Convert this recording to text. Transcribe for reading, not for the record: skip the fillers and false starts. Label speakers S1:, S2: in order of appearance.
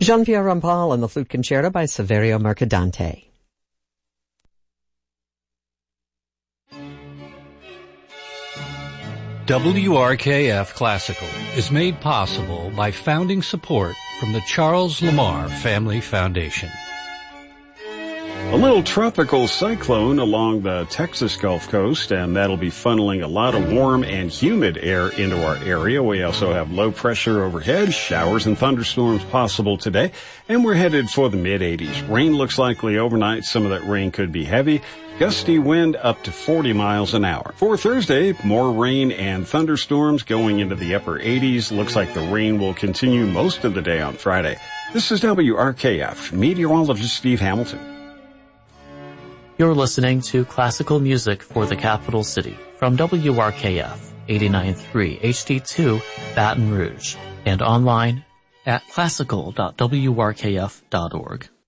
S1: Jean-Pierre Rampal and the Flute Concerto by Saverio Mercadante.
S2: WRKF Classical is made possible by founding support from the Charles Lamar Family Foundation.
S3: A little tropical cyclone along the Texas Gulf Coast, and that'll be funneling a lot of warm and humid air into our area. We also have low pressure overhead, showers and thunderstorms possible today, and we're headed for the mid-80s. Rain looks likely overnight. Some of that rain could be heavy. Gusty wind up to 40 miles an hour. For Thursday, more rain and thunderstorms going into the upper 80s. Looks like the rain will continue most of the day on Friday. This is WRKF, meteorologist Steve Hamilton.
S4: You're listening to classical music for the capital city from WRKF 89.3 HD2 Baton Rouge and online at classical.wrkf.org.